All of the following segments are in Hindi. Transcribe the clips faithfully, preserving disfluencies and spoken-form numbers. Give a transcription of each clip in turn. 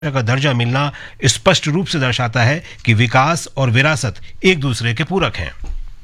का दर्जा मिलना स्पष्ट रूप से दर्शाता है कि विकास और विरासत एक दूसरे के पूरक हैं।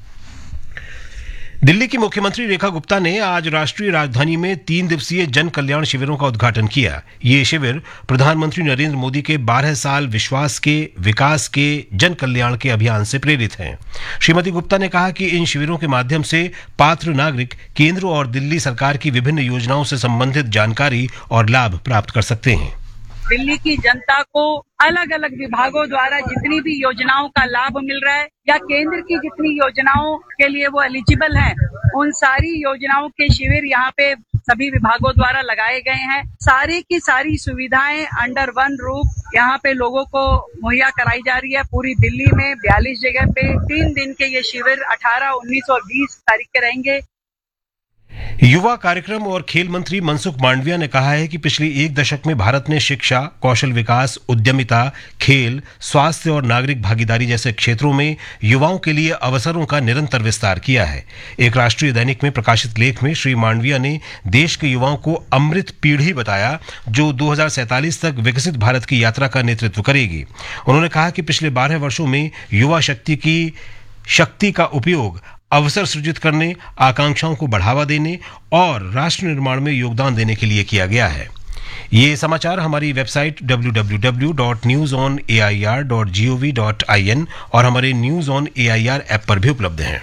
दिल्ली की मुख्यमंत्री रेखा गुप्ता ने आज राष्ट्रीय राजधानी में तीन दिवसीय जन कल्याण शिविरों का उद्घाटन किया। ये शिविर प्रधानमंत्री नरेंद्र मोदी के बारह साल विश्वास के विकास के जन कल्याण के अभियान से प्रेरित हैं। श्रीमती गुप्ता ने कहा कि इन शिविरों के माध्यम से पात्र नागरिक केंद्र और दिल्ली सरकार की विभिन्न योजनाओं से संबंधित जानकारी और लाभ प्राप्त कर सकते हैं। दिल्ली की जनता को अलग अलग विभागों द्वारा जितनी भी योजनाओं का लाभ मिल रहा है या केंद्र की जितनी योजनाओं के लिए वो एलिजिबल हैं, उन सारी योजनाओं के शिविर यहाँ पे सभी विभागों द्वारा लगाए गए हैं। सारी की सारी सुविधाएं अंडर वन रूफ यहाँ पे लोगों को मुहैया कराई जा रही है। पूरी दिल्ली में बयालीस जगह पे तीन दिन के ये शिविर अठारह, उन्नीस और बीस तारीख के रहेंगे। युवा कार्यक्रम और खेल मंत्री मनसुख मांडविया ने कहा है कि पिछले एक दशक में भारत ने शिक्षा, कौशल विकास, उद्यमिता, खेल, स्वास्थ्य और नागरिक भागीदारी जैसे क्षेत्रों में युवाओं के लिए अवसरों का निरंतर विस्तार किया है। एक राष्ट्रीय दैनिक में प्रकाशित लेख में श्री मांडविया ने देश के युवाओं को अमृत पीढ़ी बताया, जो दो हज़ार सैंतालीस तक विकसित भारत की यात्रा का नेतृत्व करेगी। उन्होंने कहा कि पिछले बारह वर्षों में युवा शक्ति की शक्ति का उपयोग अवसर सृजित करने, आकांक्षाओं को बढ़ावा देने और राष्ट्र निर्माण में योगदान देने के लिए किया गया है। ये समाचार हमारी website W W W dot news on A I R dot G O V dot I N और हमारे news on A I R app पर भी उपलब्ध हैं।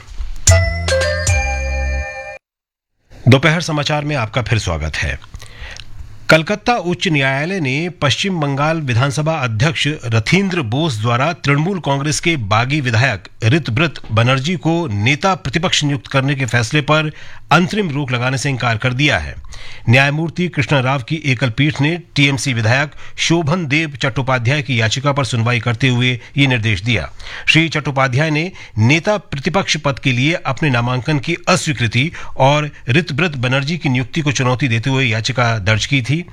दोपहर समाचार में आपका फिर स्वागत है। कलकत्ता उच्च न्यायालय ने पश्चिम बंगाल विधानसभा अध्यक्ष रथींद्र बोस द्वारा तृणमूल कांग्रेस के बागी विधायक ऋतब्रत बनर्जी को नेता प्रतिपक्ष नियुक्त करने के फैसले पर अंतरिम रोक लगाने से इंकार कर दिया है। न्यायमूर्ति कृष्णा राव की एकल पीठ ने टीएमसी विधायक शोभन देव चट्टोपाध्याय की याचिका पर सुनवाई करते हुए ये निर्देश दिया। श्री चट्टोपाध्याय ने नेता प्रतिपक्ष पद के लिए अपने नामांकन की अस्वीकृति और ऋतब्रत बनर्जी की नियुक्ति को चुनौती देते हुए याचिका दर्ज की थी।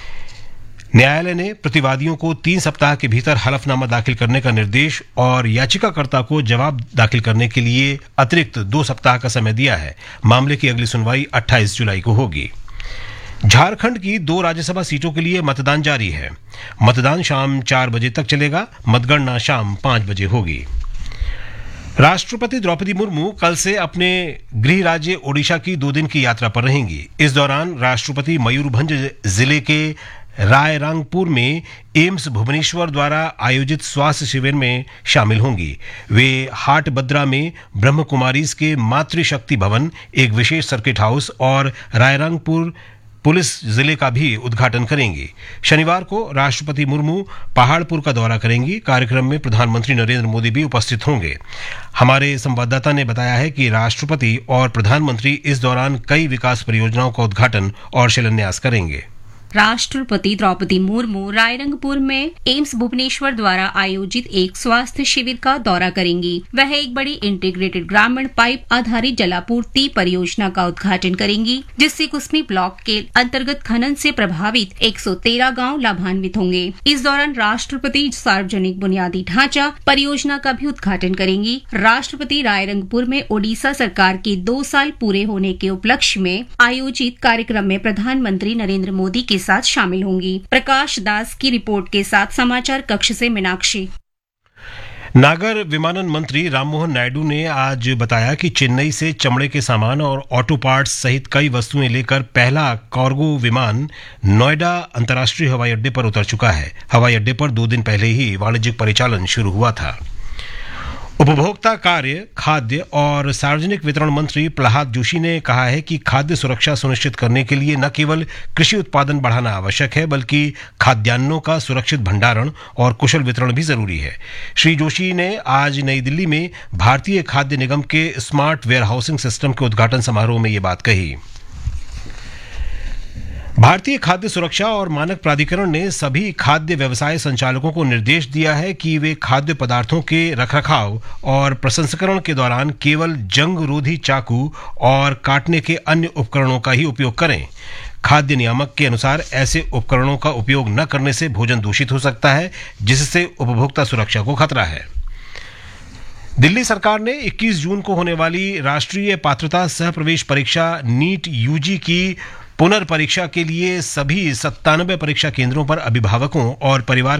न्यायालय ने प्रतिवादियों को तीन सप्ताह के भीतर हलफनामा दाखिल करने का निर्देश और याचिकाकर्ता को जवाब दाखिल करने के लिए अतिरिक्त दो सप्ताह का समय दिया है। मामले की अगली सुनवाई अट्ठाईस जुलाई को होगी। झारखंड की दो राज्यसभा सीटों के लिए मतदान जारी है। मतदान शाम चार बजे तक चलेगा। मतगणना शाम पांच बजे होगी। राष्ट्रपति द्रौपदी मुर्मू कल से अपने गृह राज्य ओडिशा की दो दिन की यात्रा पर रहेंगी। इस दौरान राष्ट्रपति मयूरभंज जिले के रायरंगपुर में एम्स भुवनेश्वर द्वारा आयोजित स्वास्थ्य शिविर में शामिल होंगी। वे हाटबद्रा में ब्रह्म कुमारीज के मातृशक्ति भवन, एक विशेष सर्किट हाउस और रायरंगपुर पुलिस जिले का भी उद्घाटन करेंगी। शनिवार को राष्ट्रपति मुर्मू पहाड़पुर का दौरा करेंगी। कार्यक्रम में प्रधानमंत्री नरेंद्र मोदी भी उपस्थित होंगे। हमारे संवाददाता ने बताया है कि राष्ट्रपति और प्रधानमंत्री इस दौरान कई विकास परियोजनाओं का उद्घाटन और शिलान्यास करेंगे। राष्ट्रपति द्रौपदी मुर्मू रायरंगपुर में एम्स भुवनेश्वर द्वारा आयोजित एक स्वास्थ्य शिविर का दौरा करेंगी। वह एक बड़ी इंटीग्रेटेड ग्रामीण पाइप आधारित जलापूर्ति परियोजना का उद्घाटन करेंगी, जिससे कुसमी ब्लॉक के अंतर्गत खनन से प्रभावित एक सौ तेरह गाँव लाभान्वित होंगे। इस दौरान राष्ट्रपति सार्वजनिक बुनियादी ढांचा परियोजना का भी उद्घाटन करेंगी। राष्ट्रपति रायरंगपुर में ओडिशा सरकार के दो साल पूरे होने के उपलक्ष्य में आयोजित कार्यक्रम में प्रधानमंत्री नरेंद्र मोदी के साथ शामिल होंगी। प्रकाश दास की रिपोर्ट के साथ समाचार कक्ष से मीनाक्षी। नागर विमानन मंत्री राममोहन नायडू ने आज बताया कि चेन्नई से चमड़े के सामान और ऑटो पार्ट्स सहित कई वस्तुएं लेकर पहला कार्गो विमान नोएडा अंतर्राष्ट्रीय हवाई अड्डे पर उतर चुका है। हवाई अड्डे पर दो दिन पहले ही वाणिज्यिक परिचालन शुरू हुआ था। उपभोक्ता कार्य, खाद्य और सार्वजनिक वितरण मंत्री प्रहलाद जोशी ने कहा है कि खाद्य सुरक्षा सुनिश्चित करने के लिए न केवल कृषि उत्पादन बढ़ाना आवश्यक है, बल्कि खाद्यान्नों का सुरक्षित भंडारण और कुशल वितरण भी जरूरी है। श्री जोशी ने आज नई दिल्ली में भारतीय खाद्य निगम के स्मार्ट वेयर हाउसिंग सिस्टम के उद्घाटन समारोह में ये बात कही। भारतीय खाद्य सुरक्षा और मानक प्राधिकरण ने सभी खाद्य व्यवसाय संचालकों को निर्देश दिया है कि वे खाद्य पदार्थों के रखरखाव और प्रसंस्करण के दौरान केवल जंग रोधी चाकू और काटने के अन्य उपकरणों का ही उपयोग करें। खाद्य नियामक के अनुसार ऐसे उपकरणों का उपयोग न करने से भोजन दूषित हो सकता है, जिससे उपभोक्ता सुरक्षा को खतरा है। दिल्ली सरकार ने इक्कीस जून को होने वाली राष्ट्रीय पात्रता सह प्रवेश परीक्षा नीट यूजी की पुनर्परीक्षा के लिए सभी सत्तानबे परीक्षा केंद्रों पर अभिभावकों और परिवार